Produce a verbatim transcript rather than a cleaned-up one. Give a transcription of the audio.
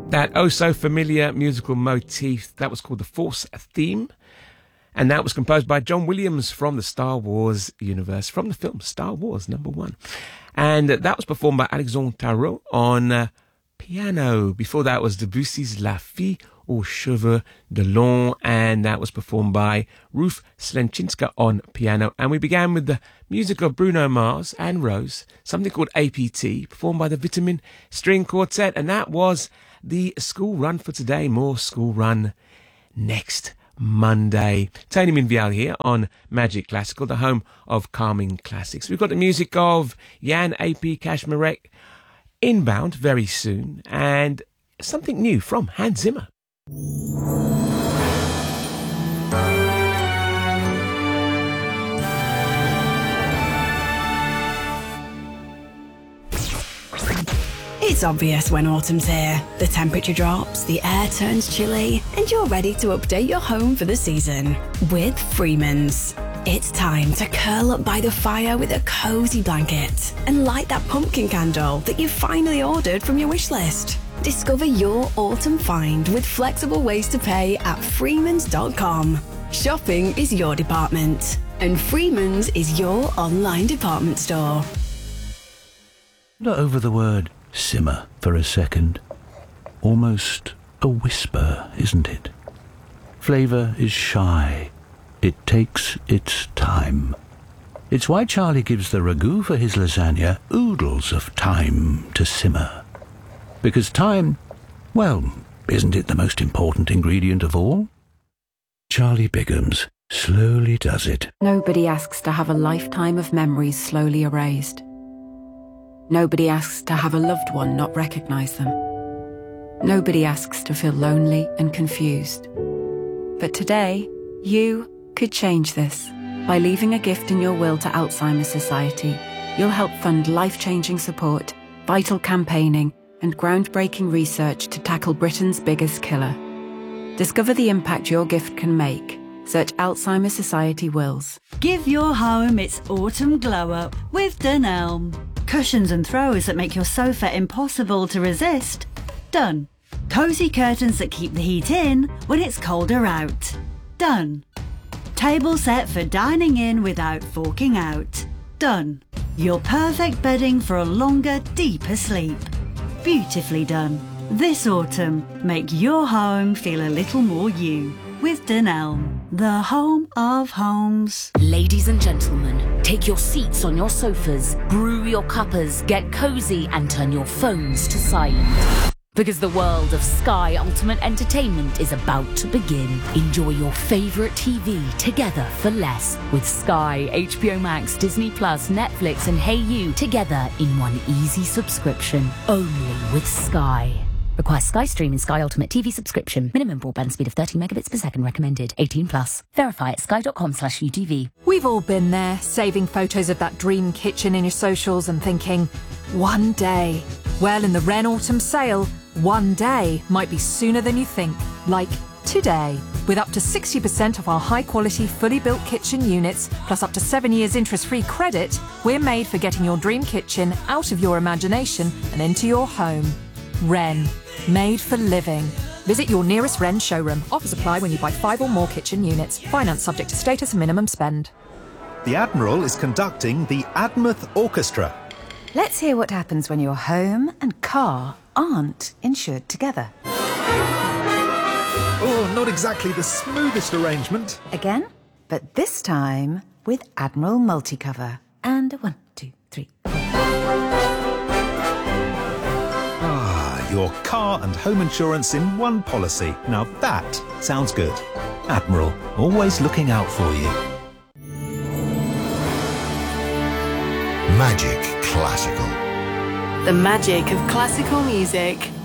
That oh so familiar musical motif, that was called the Force Theme, and that was composed by John Williams from the Star Wars universe, from the film Star Wars number one. And that was performed by Alexandre Tarot on uh, piano. Before that was Debussy's La Fille aux Cheveux de Long, and that was performed by Ruth Slenczynska on piano. And we began with the music of Bruno Mars and Rose, something called A P T, performed by the Vitamin String Quartet, and that was the school run for today. More school run next Monday. Tony Minvial here on Magic Classical, the home of calming classics. We've got the music of Jan A P Kashmarek inbound very soon, and something new from Hans Zimmer. It's obvious when autumn's here. The temperature drops, the air turns chilly, and you're ready to update your home for the season with Freeman's. It's time to curl up by the fire with a cozy blanket and light that pumpkin candle that you finally ordered from your wish list. Discover your autumn find with flexible ways to pay at freemans dot com. Shopping is your department, and Freeman's is your online department store. Not over the word simmer for a second. Almost a whisper, isn't it? Flavour is shy. It takes its time. It's why Charlie gives the ragu for his lasagna oodles of time to simmer. Because time, well, isn't it the most important ingredient of all? Charlie Bigham's slowly does it. Nobody asks to have a lifetime of memories slowly erased. Nobody asks to have a loved one not recognise them. Nobody asks to feel lonely and confused. But today, you could change this. By leaving a gift in your will to Alzheimer's Society, you'll help fund life-changing support, vital campaigning, and groundbreaking research to tackle Britain's biggest killer. Discover the impact your gift can make. Search Alzheimer's Society Wills. Give your home its autumn glow-up with Dunelm. Cushions and throws that make your sofa impossible to resist? Done. Cosy curtains that keep the heat in when it's colder out? Done. Table set for dining in without forking out? Done. Your perfect bedding for a longer, deeper sleep? Beautifully done. This autumn, make your home feel a little more you with Dunelm, the home of homes. Ladies and gentlemen, take your seats on your sofas, brew your cuppers, get cosy and turn your phones to silent. Because the world of Sky Ultimate Entertainment is about to begin. Enjoy your favourite T V together for less with Sky, H B O Max, Disney Plus, Netflix and Hey You together in one easy subscription. Only with Sky. Requires Sky Stream and Sky Ultimate T V subscription. Minimum broadband speed of thirty megabits per second recommended. eighteen plus. Verify at sky dot com slash U T V. We've all been there, saving photos of that dream kitchen in your socials and thinking, one day. Well, in the Wren Autumn Sale, one day might be sooner than you think. Like today. With up to sixty percent of our high-quality, fully built kitchen units, plus up to seven years interest-free credit, we're made for getting your dream kitchen out of your imagination and into your home. Wren. Made for living. Visit your nearest Wren showroom. Offers apply when you buy five or more kitchen units. Finance subject to status and minimum spend. The Admiral is conducting the Admouth Orchestra. Let's hear what happens when your home and car aren't insured together. Oh, not exactly the smoothest arrangement. Again, but this time with Admiral Multicover. And a one, two, three, four. Your car and home insurance in one policy. Now that sounds good. Admiral, always looking out for you. Magic Classical. The magic of classical music.